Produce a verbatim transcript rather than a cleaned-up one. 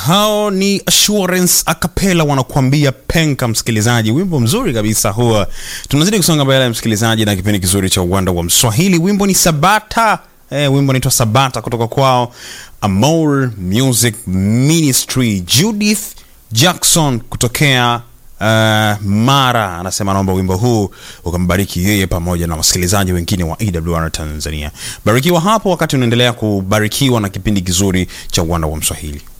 Hao ni Assurance Acapella wanakuambia Penka, msikilizaji. Wimbo mzuri kabisa huwa. Tunazidi kusonga mbele msikilizaji na kipindi kizuri cha Uwanda wa Mswahili. Wimbo ni Sabata. Eh, wimbo unaitwa Sabata kutoka kwao Amor Music Ministry. Judith Jackson kutokea uh, Mara anasema naomba wimbo huu ukambariki yeye pamoja na wasikilizaji wengine wa E W R Tanzania. Barikiwa hapo wakati unaendelea kubarikiwa na kipindi kizuri cha Uwanda wa Mswahili.